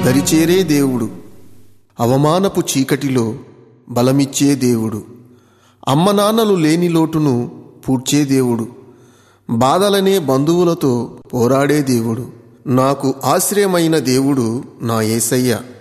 దరిచేరే దేవుడు, అవమానపు చీకటిలో బలమిచ్చే దేవుడు, అమ్మ నాన్నలు లేని లోటును పూడ్చే దేవుడు, బాధలనే బంధువులతో పోరాడే దేవుడు, నాకు ఆశ్రయమైన దేవుడు నా యేసయ్య.